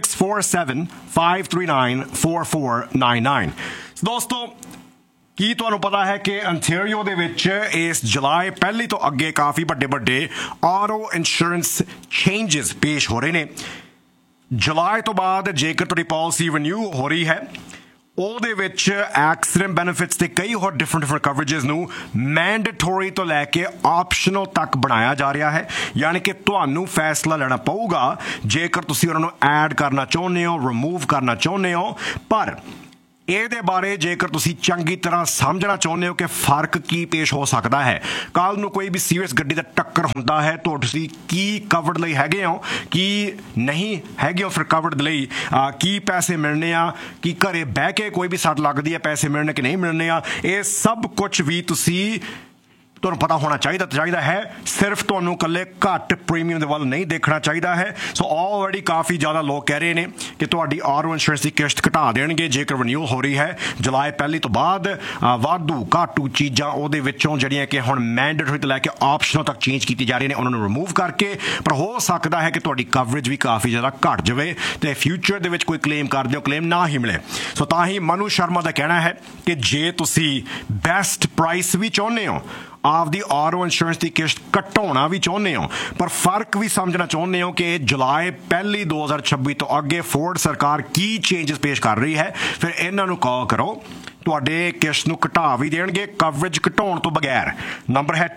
647-539-4499। ਦੋਸਤੋ, ਕੀ ਤੁਹਾਨੂੰ ਪਤਾ ਹੈ ਕਿ ਅੰਟੈਰੀਓ ਦੇ ਵਿੱਚ ਇਸ ਜੁਲਾਈ ਪਹਿਲੀ ਤੋਂ ਅੱਗੇ ਕਾਫੀ ਵੱਡੇ ਆਟੋ ਇੰਸ਼ੋਰੈਂਸ ਚੇਂਜਸ ਪੇਸ਼ ਹੋ ਰਹੇ ਨੇ। ਜੁਲਾਈ ਤੋਂ ਬਾਅਦ ਜੇਕਰ ਤੁਹਾਡੀ ਪਾਲਿਸੀ ਰੀਨਿਊ ਹੋ ਰਹੀ ਹੈ ਉਹਦੇ ਵਿੱਚ ਐਕਸੀਡੈਂਟ ਬੈਨੀਫਿਟਸ ਤੇ ਕਈ ਹੋਰ ਡਿਫਰੈਂਟ ਕਵਰੇजेस ਨੂੰ ਮੈਂਡੇਟੋਰੀ ਤੋਂ ਲੈ ਕੇ ਆਪਸ਼ਨਲ ਤੱਕ ਬਣਾਇਆ ਜਾ ਰਿਹਾ ਹੈ। ਯਾਨੀ ਕਿ ਤੁਹਾਨੂੰ ਫੈਸਲਾ ਲੈਣਾ ਪਊਗਾ ਜੇਕਰ ਤੁਸੀਂ ਉਹਨਾਂ ਨੂੰ ਐਡ ਕਰਨਾ ਚਾਹੁੰਦੇ ਹੋ, ਰਿਮੂਵ ਕਰਨਾ ਚਾਹੁੰਦੇ ਹੋ। ਪਰ ਇਹਦੇ ਬਾਰੇ ਜੇਕਰ ਤੁਸੀਂ ਚੰਗੀ ਤਰ੍ਹਾਂ ਸਮਝਣਾ ਚਾਹੁੰਦੇ ਹੋ ਕਿ ਫਰਕ ਕੀ ਪੇਸ਼ ਹੋ ਸਕਦਾ ਹੈ, ਕੱਲ੍ਹ ਨੂੰ ਕੋਈ ਵੀ ਸੀਰੀਅਸ ਗੱਡੀ ਦਾ ਟੱਕਰ ਹੁੰਦਾ ਹੈ ਤਾਂ ਤੁਸੀਂ ਕੀ ਕਵਰਡ ਲਈ ਹੈਗੇ ਹੋ, ਕੀ ਨਹੀਂ ਹੈਗੇ ਹੋ, ਫਿਰ ਕਵਰਡ ਲਈ ਕੀ ਪੈਸੇ ਮਿਲਣੇ ਆ, ਕੀ ਘਰੇ ਬਹਿ ਕੇ ਕੋਈ ਵੀ ਸੱਟ ਲੱਗਦੀ ਹੈ ਪੈਸੇ ਮਿਲਣੇ ਕਿ ਨਹੀਂ ਮਿਲਣੇ ਆ, ਇਹ ਸਭ ਕੁਝ ਵੀ ਤੁਹਾਨੂੰ ਪਤਾ ਹੋਣਾ ਚਾਹੀਦਾ ਹੈ। ਸਿਰਫ ਤੁਹਾਨੂੰ ਇਕੱਲੇ ਘੱਟ ਪ੍ਰੀਮੀਅਮ ਦੇ ਵੱਲ ਨਹੀਂ ਦੇਖਣਾ ਚਾਹੀਦਾ ਹੈ। ਸੋ ਆਲਰੇਡੀ ਕਾਫੀ ਜ਼ਿਆਦਾ ਲੋਕ ਕਹਿ ਰਹੇ ਨੇ ਕਿ ਤੁਹਾਡੀ ਆਟੋ ਇੰਸ਼ੋਰੈਂਸ ਦੀ ਕਿਸ਼ਤ ਘਟਾ ਦੇਣਗੇ ਜੇਕਰ ਰੀਨਿਊ ਹੋ ਰਹੀ ਹੈ ਜੁਲਾਈ ਪਹਿਲੀ ਤੋਂ ਬਾਅਦ। ਵਾਧੂ ਘਾਟੂ ਚੀਜ਼ਾਂ ਉਹਦੇ ਵਿੱਚੋਂ ਜਿਹੜੀਆਂ ਕਿ ਹੁਣ ਮੈਂਡੇਟਰੀ ਤੋਂ ਲੈ ਕੇ ਆਪਸ਼ਨਲ ਤੱਕ ਚੇਂਜ ਕੀਤੀ ਜਾ ਰਹੀਆਂ ਨੇ ਉਹਨਾਂ ਨੂੰ ਰਿਮੂਵ ਕਰਕੇ, ਪਰ ਹੋ ਸਕਦਾ ਹੈ ਕਿ ਤੁਹਾਡੀ ਕਵਰੇਜ ਵੀ ਕਾਫੀ ਜ਼ਿਆਦਾ ਘੱਟ ਜਾਵੇ ਤੇ ਫਿਊਚਰ ਦੇ ਵਿੱਚ ਕੋਈ ਕਲੇਮ ਕਰਦੇ ਹੋ ਕਲੇਮ ਨਾ ਹੀ ਮਿਲੇ। ਸੋ ਤਾਂ ਹੀ ਮਨੂ ਸ਼ਰਮਾ ਦਾ ਕਹਿਣਾ ਹੈ ਕਿ ਜੇ ਤੁਸੀਂ ਬੈਸਟ ਪ੍ਰਾਈਸ ਵੀ ਚਾਹੁੰਦੇ ਹੋ, ਆਪਦੀ ਆਟੋ ਇੰਸ਼ੋਰੈਂਸ ਦੀ ਕਿਸ਼ਤ ਘਟਾਉਣਾ ਵੀ ਚਾਹੁੰਦੇ ਹੋ, ਪਰ ਫਰਕ ਵੀ ਸਮਝਣਾ ਚਾਹੁੰਦੇ ਹੋ ਕਿ ਜੁਲਾਈ ਪਹਿਲੀ 2026 ਤੋਂ ਅੱਗੇ ਫੋਰਡ ਸਰਕਾਰ ਕੀ ਚੇਂਜਸ ਪੇਸ਼ ਕਰ ਰਹੀ ਹੈ, ਫਿਰ ਇਹਨਾਂ ਨੂੰ ਕਾਲ ਕਰੋ। ਤੁਹਾਡੇ ਕਿਸ਼ਤ ਨੂੰ ਘਟਾ ਵੀ ਦੇਣਗੇ ਕਵਰੇਜ ਘਟਾਉਣ ਤੋਂ ਬਗੈਰ। ਨੰਬਰ ਹੈ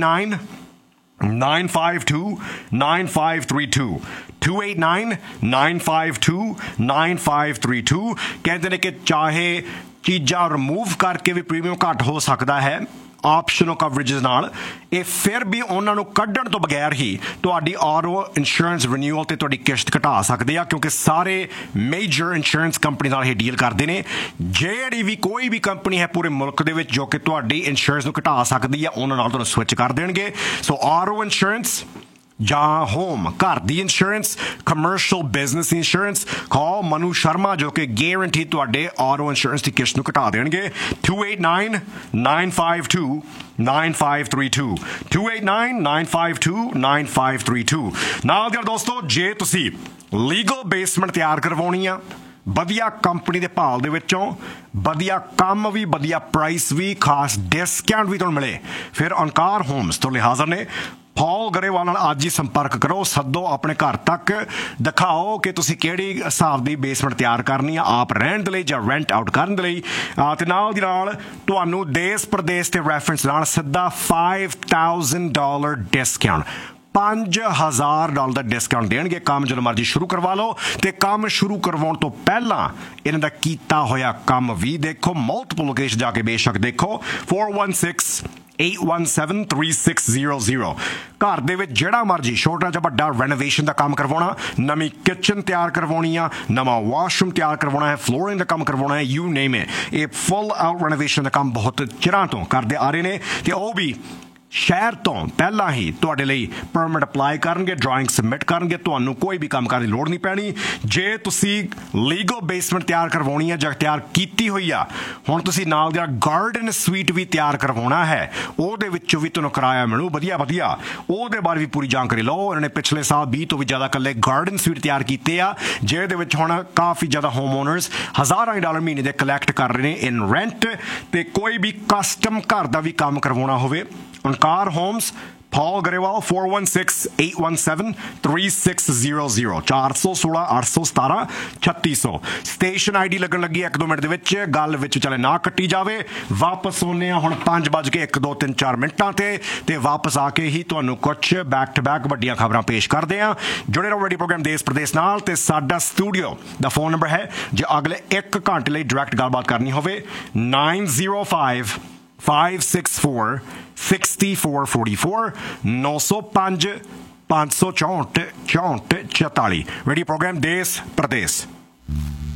289-952-9532 289-952-9532। ਕਹਿੰਦੇ ਨੇ ਕਿ ਚਾਹੇ ਚੀਜ਼ਾਂ ਰਿਮੂਵ ਕਰਕੇ ਵੀ ਪ੍ਰੀਮੀਅਮ ਘੱਟ ਹੋ ਸਕਦਾ ਹੈ ਆਪਸ਼ਨਲ ਕਵਰੇजेस ਨਾਲ, ਇਹ ਫਿਰ ਵੀ ਉਹਨਾਂ ਨੂੰ ਕੱਢਣ ਤੋਂ ਬਗੈਰ ਹੀ ਤੁਹਾਡੀ ਆਟੋ ਇੰਸ਼ੋਰੈਂਸ ਰੀਨਿਊਅਲ ਤੇ ਤੁਹਾਡੀ ਕਿਸ਼ਤ ਘਟਾ ਸਕਦੇ ਆ, ਕਿਉਂਕਿ ਸਾਰੇ ਮੇਜਰ ਇੰਸ਼ੋਰੈਂਸ ਕੰਪਨੀ ਨਾਲ ਇਹ ਡੀਲ ਕਰਦੇ ਨੇ। ਜਿਹੜੀ ਵੀ ਕੋਈ ਵੀ ਕੰਪਨੀ ਹੈ ਪੂਰੇ ਮੁਲਕ ਦੇ ਵਿੱਚ ਜੋ ਕਿ ਤੁਹਾਡੀ ਇੰਸ਼ੋਰੈਂਸ ਨੂੰ ਘਟਾ ਸਕਦੀ ਆ, ਉਹਨਾਂ ਨਾਲ ਤੁਹਾਨੂੰ ਸਵਿਚ ਕਰ ਦੇਣਗੇ। ਸੋ ਆਟੋ ਇੰਸ਼ੋਰੈਂਸ ਜਾਂ ਹੋਮ ਘਰ ਦੀ ਇੰਸ਼ੋਰੈਂਸ, ਕਮਰਸ਼ੀਅਲ ਬਿਜ਼ਨਸ ਇੰਸ਼ੋਰੈਂਸ, ਕਾਲ ਮਨੂ ਸ਼ਰਮਾ ਜੋ ਕਿ ਗਾਰੰਟੀ ਤੁਹਾਡੇ ਆਟੋ ਇੰਸ਼ੋਰੈਂਸ ਦੀ ਕਿਸ਼ਤ ਨੂੰ ਘਟਾ ਦੇਣਗੇ। 289-952-9532 289-952-9532। ਨਾਲ ਦੇ ਦੋਸਤੋ, ਜੇ ਤੁਸੀਂ ਲੀਗਲ ਬੇਸਮੈਂਟ ਤਿਆਰ ਕਰਵਾਉਣੀ ਆ, ਵਧੀਆ ਕੰਪਨੀ ਦੇ ਭਾਲ ਦੇ ਵਿੱਚੋਂ ਵਧੀਆ ਕੰਮ ਵੀ ਵਧੀਆ ਪ੍ਰਾਈਸ ਵੀ ਖਾਸ ਡਿਸਕਾਊਂਟ ਵੀ ਤੁਹਾਨੂੰ ਮਿਲੇ ਫਿਰ ਓਂਕਾਰ ਹੋਮਸ ਤੋਂ ਹਾਜ਼ਰ ਨੇ ਪੌਲ ਗਰੇਵਾਲ ਨਾਲ ਅੱਜ ਹੀ ਸੰਪਰਕ ਕਰੋ ਸੱਦੋ ਆਪਣੇ ਘਰ ਤੱਕ ਦਿਖਾਓ ਕਿ ਤੁਸੀਂ ਕਿਹੜੀ ਹਿਸਾਬ ਦੀ ਬੇਸਮੈਂਟ ਤਿਆਰ ਕਰਨੀ ਆ ਆਪ ਰਹਿਣ ਦੇ ਲਈ ਜਾਂ ਰੈਂਟ ਆਊਟ ਕਰਨ ਦੇ ਲਈ ਤੇ ਨਾਲ ਦੀ ਨਾਲ ਤੁਹਾਨੂੰ ਦੇਸ਼ ਪ੍ਰਦੇਸ਼ ਤੇ ਰੈਫਰੈਂਸ ਨਾਲ ਸਿੱਧਾ $5,000 ਡਿਸਕਾਊਂਟ $5,000 ਦਾ ਡਿਸਕਾਊਂਟ ਦੇਣਗੇ ਕੰਮ ਜਦੋਂ ਮਰਜ਼ੀ ਸ਼ੁਰੂ ਕਰਵਾ ਲਓ ਤੇ ਕੰਮ ਸ਼ੁਰੂ ਕਰਵਾਉਣ ਤੋਂ ਪਹਿਲਾਂ ਇਹਨਾਂ ਦਾ ਕੀਤਾ ਹੋਇਆ ਕੰਮ ਵੀ ਦੇਖੋ ਮਲਟੀਪਲ ਲੋਕੇਸ਼ਨ ਜਾ ਕੇ ਬੇਸ਼ੱਕ ਦੇਖੋ 416-817-3600 ਘਰ ਦੇ ਵਿੱਚ ਜਿਹੜਾ ਮਰਜ਼ੀ ਛੋਟਾ ਜਿਹਾ ਵੱਡਾ ਰੈਨੋਵੇਸ਼ਨ ਦਾ ਕੰਮ ਕਰਵਾਉਣਾ ਨਵੀਂ ਕਿਚਨ ਤਿਆਰ ਕਰਵਾਉਣੀ ਆ ਨਵਾਂ ਵਾਸ਼ਰੂਮ ਤਿਆਰ ਕਰਵਾਉਣਾ ਹੈ ਫਲੋਰਿੰਗ ਦਾ ਕੰਮ ਕਰਵਾਉਣਾ ਹੈ ਯੂ ਨੇਮ ਇਟ ਇਹ ਫੁੱਲ ਆਊਟ ਰੈਨੋਵੇਸ਼ਨ ਦਾ ਕੰਮ ਬਹੁਤ ਚਿਰਾਂ ਤੋਂ ਕਰਦੇ ਆ ਰਹੇ ਨੇ ਤੇ ਉਹ ਵੀ ਸ਼ਹਿਰ ਤੋਂ ਪਹਿਲਾਂ ਹੀ ਤੁਹਾਡੇ ਲਈ ਪਰਮਿਟ ਅਪਲਾਈ ਕਰਨਗੇ ਡਰਾਇੰਗ ਸਬਮਿਟ ਕਰਨਗੇ ਤੁਹਾਨੂੰ ਕੋਈ ਵੀ ਕੰਮ ਕਰਨ ਦੀ ਲੋੜ ਨਹੀਂ ਪੈਣੀ ਜੇ ਤੁਸੀਂ ਲੀਗਲ ਬੇਸਮੈਂਟ ਤਿਆਰ ਕਰਵਾਉਣੀ ਹੈ ਜਾਂ ਤਿਆਰ ਕੀਤੀ ਹੋਈ ਆ ਹੁਣ ਤੁਸੀਂ ਨਾਲ ਜਿਹੜਾ ਗਾਰਡਨ ਸਵੀਟ ਵੀ ਤਿਆਰ ਕਰਵਾਉਣਾ ਹੈ ਉਹਦੇ ਵਿੱਚੋਂ ਵੀ ਤੁਹਾਨੂੰ ਕਿਰਾਇਆ ਮਿਲੂ ਵਧੀਆ ਉਹਦੇ ਬਾਰੇ ਵੀ ਪੂਰੀ ਜਾਣਕਾਰੀ ਲਓ ਇਹਨਾਂ ਨੇ ਪਿਛਲੇ ਸਾਲ 20 ਤੋਂ ਵੀ ਜ਼ਿਆਦਾ ਇਕੱਲੇ ਗਾਰਡਨ ਸਵੀਟ ਤਿਆਰ ਕੀਤੇ ਆ ਜਿਹਦੇ ਵਿੱਚ ਹੁਣ ਕਾਫੀ ਜ਼ਿਆਦਾ ਹੋਮ ਓਨਰਸ ਹਜ਼ਾਰਾਂ ਡਾਲਰ ਮਹੀਨੇ ਦੇ ਕਲੈਕਟ ਕਰ ਰਹੇ ਨੇ ਇਨ ਰੈਂਟ ਤੇ ਕੋਈ ਵੀ ਕਸਟਮ ਘਰ ਦਾ ਵੀ ਕੰਮ ਕਰਵਾਉਣਾ ਹੋਵੇ Onkar Homes, Paul Garewal, 416-817-3600 416-817-3600 station ID ਲੱਗਣ ਲੱਗੀ 1-2 ਮਿੰਟ ਦੇ ਵਿੱਚ ਗੱਲ ਵਿੱਚ ਚਲੇ ਨਾ ਕੱਟੀ ਜਾਵੇ ਵਾਪਸ ਆਉਂਦੇ ਆ ਹੁਣ 5:1-2-3-4 ਮਿੰਟਾਂ ਤੇ ਵਾਪਸ ਆ ਕੇ ਹੀ ਤੁਹਾਨੂੰ ਕੁਝ ਬੈਕ ਟੂ ਬੈਕ ਵੱਡੀਆਂ ਖਬਰਾਂ ਪੇਸ਼ ਕਰਦੇ ਆ ਜੁੜੇ ਰਹੋ ਰੇਡੀਓ ਪ੍ਰੋਗਰਾਮ ਦੇਸ਼ ਪ੍ਰਦੇਸ਼ ਨਾਲ ਤੇ ਸਾਡਾ ਸਟੂਡੀਓ ਦਾ ਫੋਨ ਨੰਬਰ ਹੈ ਜੇ ਅਗਲੇ 1 ਘੰਟੇ ਲਈ ਡਾਇਰੈਕਟ ਗੱਲਬਾਤ ਕਰਨੀ ਹੋਵੇ 905-564-6444 905-564-6444 ਰੇਡੀਓ ਪ੍ਰੋਗਰਾਮ ਦੇਸ਼ ਪ੍ਰਦੇਸ਼